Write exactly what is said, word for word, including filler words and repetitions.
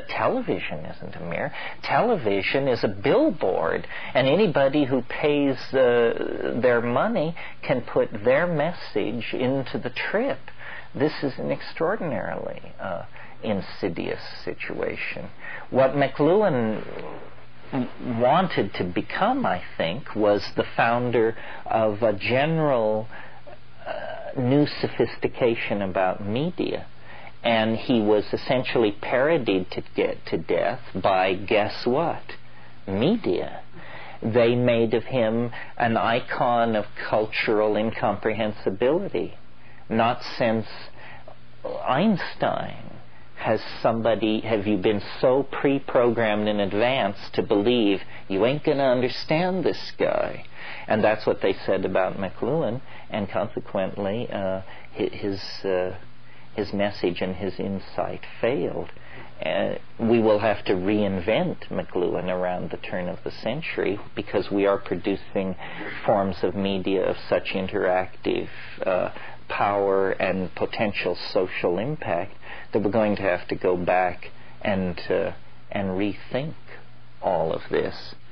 But television isn't a mirror. Television is a billboard, and anybody who pays uh, their money can put their message into the trip. This is an extraordinarily uh, insidious situation. What McLuhan wanted to become, I think, was the founder of a general uh, new sophistication about media. And he was essentially parodied to get to death by, guess what? Media. They made of him an icon of cultural incomprehensibility. Not since Einstein has somebody, have you been so pre-programmed in advance to believe you ain't going to understand this guy. And that's what they said about McLuhan, and consequently uh, his... Uh, his message and his insight failed. Uh, we will have to reinvent McLuhan around the turn of the century, because we are producing forms of media of such interactive uh, power and potential social impact that we're going to have to go back and uh, and rethink all of this.